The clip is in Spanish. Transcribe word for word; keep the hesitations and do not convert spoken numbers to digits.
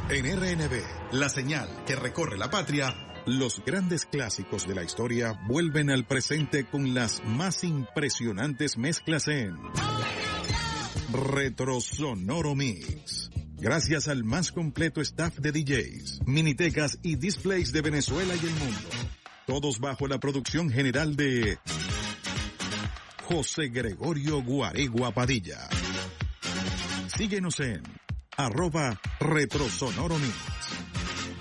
En R N B, la señal que recorre la patria, los grandes clásicos de la historia vuelven al presente con las más impresionantes mezclas en Retro Sonoro Mix. Gracias al más completo staff de D Js, minitecas y displays de Venezuela y el mundo. Todos bajo la producción general de José Gregorio Guaregua Padilla. Síguenos en arroba Retro Sonoro Mix.